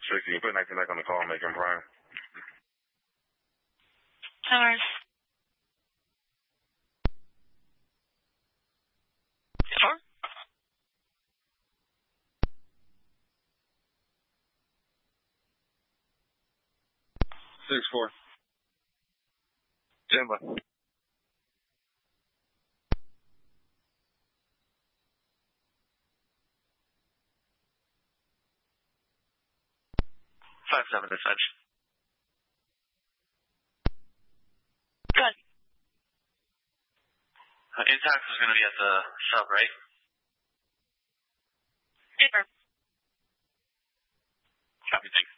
Can you put 19 back on the call, make him prime? Towers. 4? 6-4. Jimba. 5-7 this edge. Good. Intact is going to be at the sub, right? Paper. Copy, thanks.